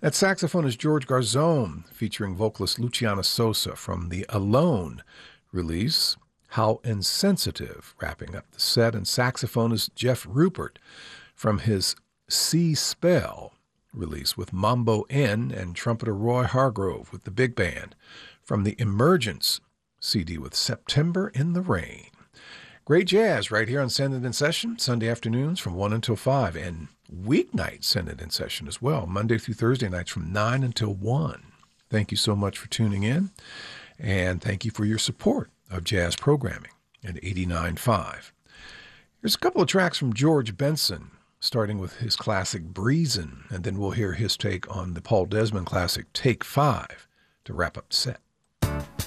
That saxophone is George Garzone, featuring vocalist Luciana Sosa from the Alone release, How Insensitive, wrapping up the set. And saxophone is Jeff Rupert from his Sea Spell release with Mambo N, and trumpeter Roy Hargrove with the big band from the Emergence CD with September in the Rain. Great jazz right here on Send It In Session, Sunday afternoons from 1 until 5, and weeknight Send It In Session as well, Monday through Thursday nights from 9 until 1. Thank you so much for tuning in, and thank you for your support of jazz programming at 89.5. Here's a couple of tracks from George Benson, starting with his classic Breezin', and then we'll hear his take on the Paul Desmond classic Take 5 to wrap up the set.